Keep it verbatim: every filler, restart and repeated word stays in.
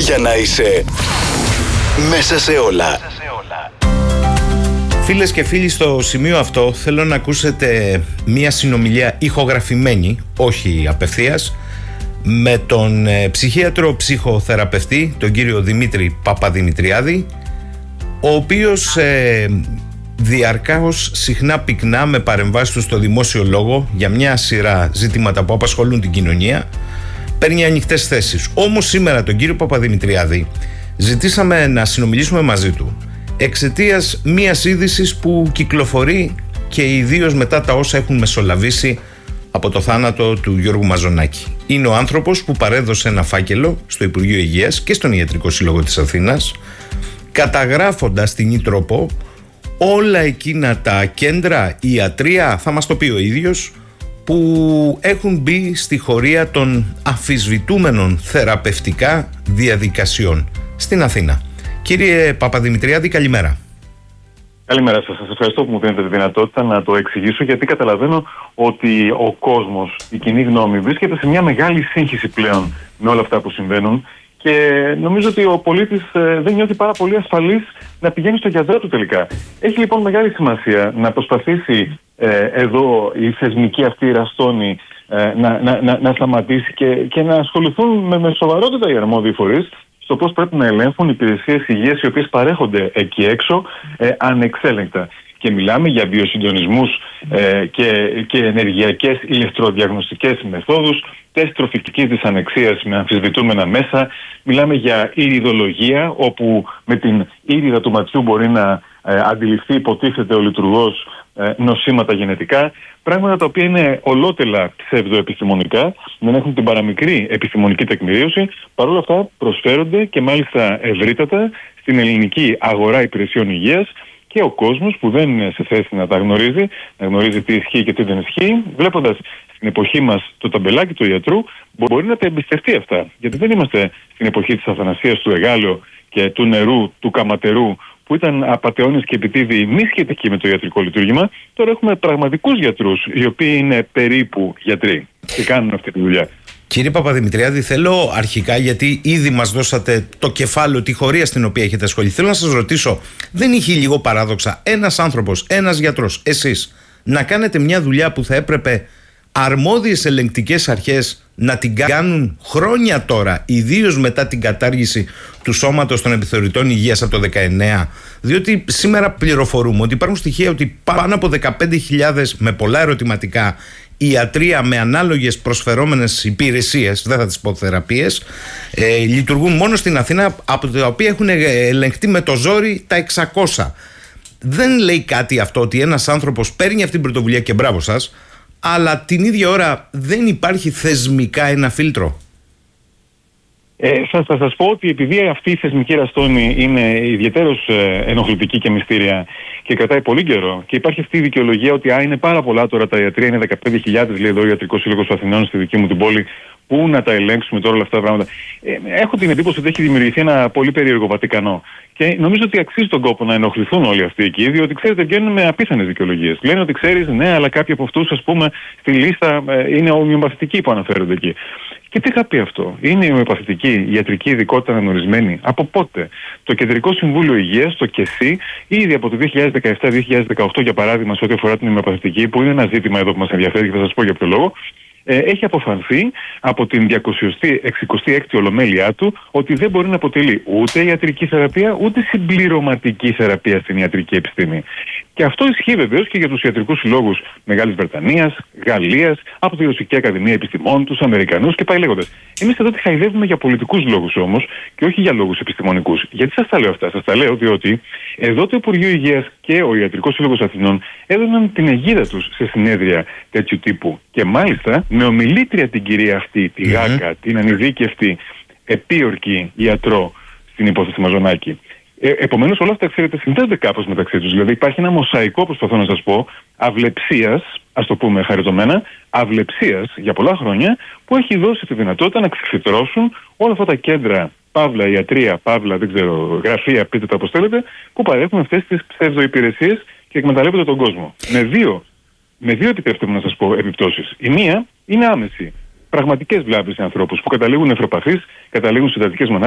Για να είσαι μέσα σε όλα. Φίλες και φίλοι, στο σημείο αυτό θέλω να ακούσετε μία συνομιλία ηχογραφημένη, όχι απευθείας, με τον ε, ψυχίατρο ψυχοθεραπευτή, τον κύριο Δημήτρη Παπαδημητριάδη, ο οποίος ε, διαρκώς συχνά πυκνά με παρεμβάσεις του στο δημόσιο λόγο για μια σειρά ζητήματα που απασχολούν την κοινωνία παίρνει ανοιχτές θέσεις. Όμως σήμερα τον κύριο Παπαδημητριάδη ζητήσαμε να συνομιλήσουμε μαζί του εξαιτίας μιας είδησης που κυκλοφορεί και ιδίως μετά τα όσα έχουν μεσολαβήσει από το θάνατο του Γιώργου Μαζονάκη. Είναι ο άνθρωπος που παρέδωσε ένα φάκελο στο Υπουργείο Υγείας και στον Ιατρικό Σύλλογο της Αθήνας, καταγράφοντας την Ι-Τρόπο όλα εκείνα τα κέντρα, ιατρία, θα μας το πει ο ίδιος, που έχουν μπει στη χωρία των αμφισβητούμενων θεραπευτικά διαδικασιών στην Αθήνα. Κύριε Παπαδημητριάδη, καλημέρα. Καλημέρα σας. Σας ευχαριστώ που μου δίνετε τη δυνατότητα να το εξηγήσω, γιατί καταλαβαίνω ότι ο κόσμος, η κοινή γνώμη, βρίσκεται σε μια μεγάλη σύγχυση πλέον με όλα αυτά που συμβαίνουν και νομίζω ότι ο πολίτης δεν νιώθει πάρα πολύ ασφαλής να πηγαίνει στο γιατρό του τελικά. Έχει λοιπόν μεγάλη σημασία να προσπαθήσει ε, εδώ η θεσμική αυτή ραστόνη ε, να, να, να, να σταματήσει και, και να ασχοληθούν με, με σοβαρότητα οι αρμόδιοι φορείς στο πώς πρέπει να ελέγχουν υπηρεσίες υγείας οι οποίες παρέχονται εκεί έξω ε, ανεξέλεγκτα. Και μιλάμε για βιοσυντονισμούς ε, και, και ενεργειακές ηλεκτροδιαγνωστικές μεθόδους, τεστ τροφικτικής δυσανεξίας με αμφισβητούμενα μέσα. Μιλάμε για ηριδολογία, όπου με την ήριδα του ματιού μπορεί να ε, αντιληφθεί, υποτίθεται ο λειτουργός, ε, νοσήματα γενετικά. Πράγματα τα οποία είναι ολότελα ψευδοεπιστημονικά, δεν έχουν την παραμικρή επιστημονική τεκμηρίωση. Παρ' όλα αυτά προσφέρονται και μάλιστα ευρύτατα στην ελληνική αγορά υπηρεσιών υγείας. Και ο κόσμος που δεν είναι σε θέση να τα γνωρίζει, να γνωρίζει τι ισχύει και τι δεν ισχύει, βλέποντας στην εποχή μας το ταμπελάκι του ιατρού, μπορεί να τα εμπιστευτεί αυτά. Γιατί δεν είμαστε στην εποχή της Αθανασίας, του Εγάλεω και του νερού, του Καματερού, που ήταν απατεώνες και επιτίδιοι μη σχετικοί με το ιατρικό λειτουργήμα. Τώρα έχουμε πραγματικούς γιατρούς, οι οποίοι είναι περίπου γιατροί και κάνουν αυτή τη δουλειά. Κύριε Παπαδημητριάδη, θέλω αρχικά, γιατί ήδη μας δώσατε το κεφάλαιο, τη χωρία στην οποία έχετε ασχοληθεί, θέλω να σας ρωτήσω, δεν είχε λίγο παράδοξα ένας άνθρωπος, ένας γιατρός, εσείς, να κάνετε μια δουλειά που θα έπρεπε αρμόδιες ελεγκτικές αρχές να την κάνουν χρόνια τώρα, ιδίως μετά την κατάργηση του Σώματος των Επιθεωρητών Υγείας από το δεκαεννέα, διότι σήμερα πληροφορούμε ότι υπάρχουν στοιχεία ότι πάνω από δεκαπέντε χιλιάδες με πολλά ερωτηματικά ιατρία με ανάλογες προσφερόμενες υπηρεσίες, δεν θα τις πω θεραπείες, ε, λειτουργούν μόνο στην Αθήνα, από τα οποία έχουν ελεγχτεί με το ζόρι τα εξακόσια. Δεν λέει κάτι αυτό ότι ένας άνθρωπος παίρνει αυτή την πρωτοβουλία και μπράβο σας, αλλά την ίδια ώρα δεν υπάρχει θεσμικά ένα φίλτρο? Ε, θα, θα σας πω ότι επειδή αυτή η θεσμική ραστόνη είναι ιδιαίτερως ε, ενοχλητική και μυστήρια και κρατάει πολύ καιρό και υπάρχει αυτή η δικαιολογία ότι α, είναι πάρα πολλά τώρα τα ιατρία, είναι δεκαπέντε χιλιάδες, λέει εδώ ο Ιατρικός Σύλλογος Αθηνών στη δική μου την πόλη, πού να τα ελέγξουμε τώρα όλα αυτά τα πράγματα. Ε, έχω την εντύπωση ότι έχει δημιουργηθεί ένα πολύ περίεργο Βατικανό. Και νομίζω ότι αξίζει τον κόπο να ενοχληθούν όλοι αυτοί εκεί, διότι ξέρετε, βγαίνουν με απίθανες δικαιολογίες. Λένε ότι ξέρεις, ναι, αλλά κάποιοι από αυτούς, ας πούμε, στη λίστα ε, είναι ομοιοπαθητικοί που αναφέρονται εκεί. Και τι θα πει αυτό? Είναι η ομοιοπαθητική ιατρική ειδικότητα αναγνωρισμένη? Από πότε? Το Κεντρικό Συμβούλιο Υγείας, το ΚΕΣΥ, ήδη από το δύο χιλιάδες δεκαεπτά δύο χιλιάδες δεκαοκτώ, για παράδειγμα, σε ό,τι αφορά την ομοιοπαθητική, που είναι ένα ζήτημα εδώ που μας ενδιαφέρει και θα σας πω για ποιο λόγο, έχει αποφανθεί από την διακόσια εξηκοστή έκτη Ολομέλειά του ότι δεν μπορεί να αποτελεί ούτε ιατρική θεραπεία ούτε συμπληρωματική θεραπεία στην ιατρική επιστήμη. Και αυτό ισχύει βεβαίως και για τους ιατρικούς συλλόγους Μεγάλης Βρετανίας, Γαλλίας, από τη Ρωσική Ακαδημία Επιστημών, τους Αμερικανούς και πάει λέγοντας. Εμείς εδώ τη χαϊδεύουμε για πολιτικούς λόγους όμως και όχι για λόγους επιστημονικούς. Γιατί σας τα λέω αυτά? Σας τα λέω διότι εδώ το Υπουργείο Υγείας και ο Ιατρικός Σύλλογος Αθηνών έδωσαν την αιγίδα τους σε συνέδρια τέτοιου τύπου. Και μάλιστα με ομιλήτρια την κυρία αυτή, τη mm-hmm. Γάκα, την ανειδίκευτη επίορκη ιατρό στην υπόθεση Μαζονάκη. Ε, Επομένως, όλα αυτά, ξέρετε, συνδέονται κάπως μεταξύ τους. Δηλαδή, υπάρχει ένα μοσαϊκό, προσπαθώ να σας πω, αυλεψίας, ας το πούμε χαριτωμένα, αυλεψίας για πολλά χρόνια, που έχει δώσει τη δυνατότητα να ξεφυτρώσουν όλα αυτά τα κέντρα, παύλα ιατρία, παύλα, δεν ξέρω, γραφεία, πείτε τα όπως θέλετε, που παρέχουν αυτές τις ψευδοϊπηρεσίες και εκμεταλλεύονται τον κόσμο. Με δύο, με δύο επιτρέψτε μου να σας πω επιπτώσεις. Η μία είναι άμεση. Πραγματικές βλάβες σε ανθρώπους που καταλήγουν νευροπαθείς, καταλήγουν συντατικές μονάδες.